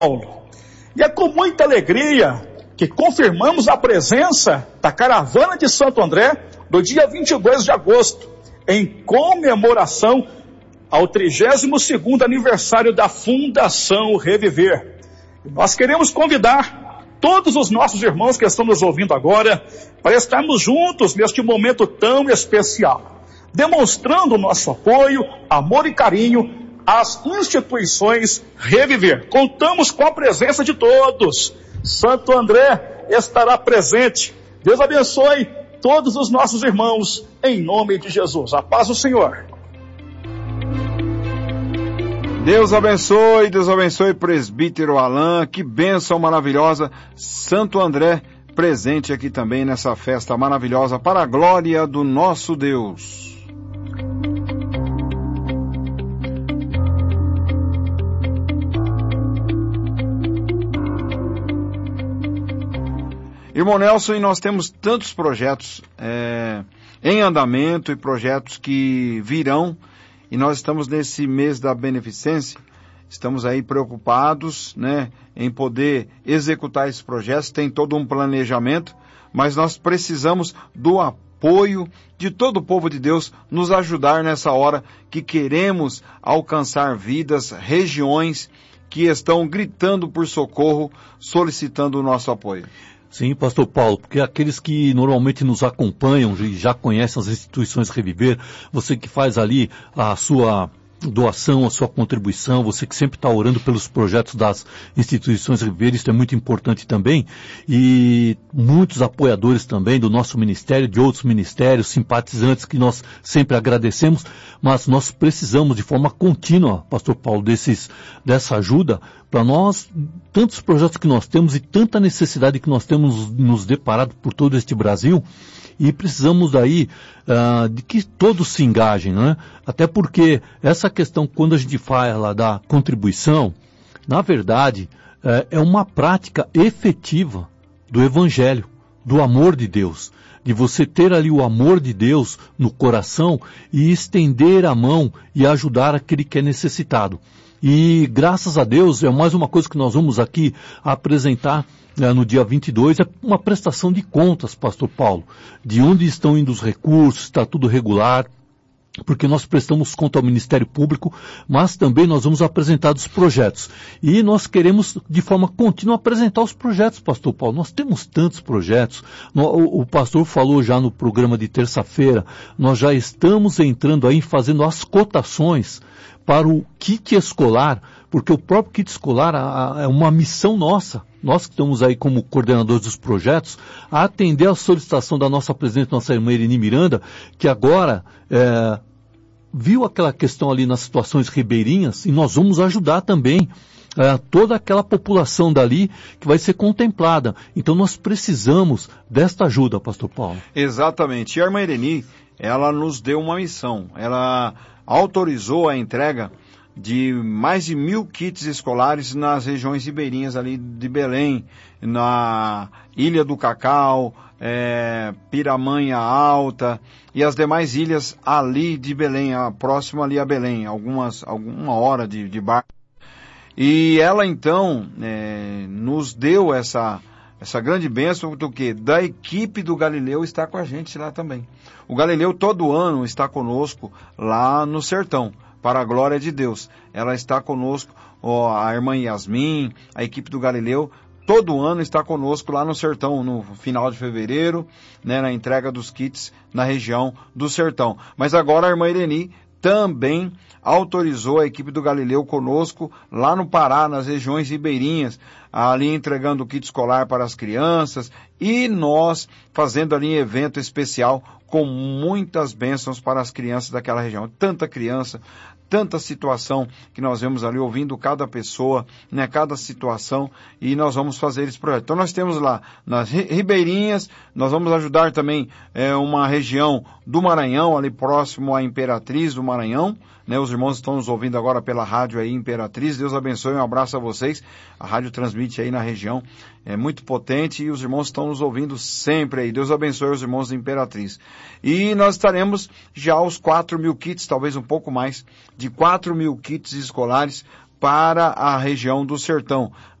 Paulo. E é com muita alegria que confirmamos a presença da caravana de Santo André no dia 22 de agosto, em comemoração ao 32º aniversário da Fundação Reviver. E nós queremos convidar todos os nossos irmãos que estão nos ouvindo agora para estarmos juntos neste momento tão especial, demonstrando o nosso apoio, amor e carinho às instituições Reviver. Contamos com a presença de todos. Santo André estará presente. Deus abençoe todos os nossos irmãos, em nome de Jesus. A paz do Senhor. Deus abençoe, presbítero Alain, que bênção maravilhosa. Santo André presente aqui também nessa festa maravilhosa para a glória do nosso Deus. Irmão Nelson, e nós temos tantos projetos em andamento e projetos que virão, e nós estamos nesse mês da beneficência, estamos aí preocupados, em poder executar esses projetos, tem todo um planejamento, mas nós precisamos do apoio de todo o povo de Deus nos ajudar nessa hora que queremos alcançar vidas, regiões que estão gritando por socorro, solicitando o nosso apoio. Sim, pastor Paulo, porque aqueles que normalmente nos acompanham e já conhecem as instituições Reviver, você que faz ali a sua doação, a sua contribuição, você que sempre está orando pelos projetos das instituições Reviver, isso é muito importante também, e muitos apoiadores também do nosso ministério, de outros ministérios, simpatizantes que nós sempre agradecemos, mas nós precisamos de forma contínua, pastor Paulo, dessa ajuda, para nós, tantos projetos que nós temos e tanta necessidade que nós temos nos deparado por todo este Brasil, e precisamos daí de que todos se engajem, né? Até porque essa questão, quando a gente fala da contribuição, na verdade, é uma prática efetiva do Evangelho, do amor de Deus, de você ter ali o amor de Deus no coração e estender a mão e ajudar aquele que é necessitado. E graças a Deus, é mais uma coisa que nós vamos aqui apresentar no dia 22, é uma prestação de contas, pastor Paulo, de onde estão indo os recursos, está tudo regular, porque nós prestamos conta ao Ministério Público, mas também nós vamos apresentar os projetos. E nós queremos, de forma contínua, apresentar os projetos, pastor Paulo. Nós temos tantos projetos. O pastor falou já no programa de terça-feira, nós já estamos entrando aí, fazendo as cotações para o kit escolar, porque o próprio kit escolar é uma missão nossa. Nós que estamos aí como coordenadores dos projetos, a atender a solicitação da nossa presidente, nossa irmã Irene Miranda, que agora viu aquela questão ali nas situações ribeirinhas, e nós vamos ajudar também toda aquela população dali que vai ser contemplada. Então nós precisamos desta ajuda, pastor Paulo. Exatamente. E a irmã Irene, ela nos deu uma missão. Ela autorizou a entrega de mais de 1.000 kits escolares nas regiões ribeirinhas ali de Belém, na Ilha do Cacau, Piramanha Alta e as demais ilhas ali de Belém, próximo ali a Belém, alguma hora de barco. E ela então nos deu essa grande bênção do que? Da equipe do Galileu estar com a gente lá também. O Galileu todo ano está conosco lá no sertão, para a glória de Deus. Ela está conosco, a irmã Yasmin, a equipe do Galileu, todo ano está conosco lá no sertão, no final de fevereiro, na entrega dos kits na região do sertão. Mas agora a irmã Irene também autorizou a equipe do Galileu conosco lá no Pará, nas regiões ribeirinhas, ali entregando o kit escolar para as crianças e nós fazendo ali um evento especial com muitas bênçãos para as crianças daquela região. Tanta criança, tanta situação que nós vemos ali, ouvindo cada pessoa, cada situação, e nós vamos fazer esse projeto. Então nós temos lá nas ribeirinhas, nós vamos ajudar também uma região do Maranhão, ali próximo à Imperatriz do Maranhão, Os irmãos estão nos ouvindo agora pela rádio aí Imperatriz. Deus abençoe, um abraço a vocês. A rádio transmite aí na região, é muito potente, e os irmãos estão nos ouvindo sempre aí. Deus abençoe os irmãos da Imperatriz. E nós estaremos já aos 4.000 kits, talvez um pouco mais, de 4.000 kits escolares para a região do Sertão.